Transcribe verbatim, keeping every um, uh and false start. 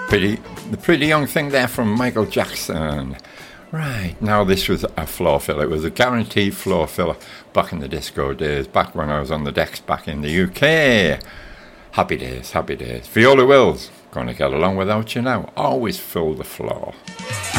pretty, the pretty young thing there from Michael Jackson. Right, now this was a floor filler. It was a guaranteed floor filler back in the disco days, back when I was on the decks back in the U K. Happy days, happy days. Viola Wills, gonna get along without you now. Always fill the floor.